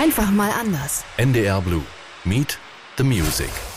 Einfach mal anders. NDR Blue. Meet the Music.